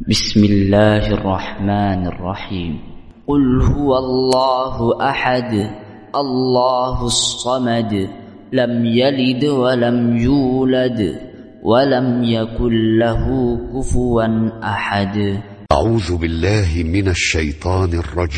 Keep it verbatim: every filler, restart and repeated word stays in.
بسم الله الرحمن الرحيم. قل هو الله أحد الله الصمد لم يلد ولم يولد ولم يكن له كفوا أحد. أعوذ بالله من الشيطان الرجيم.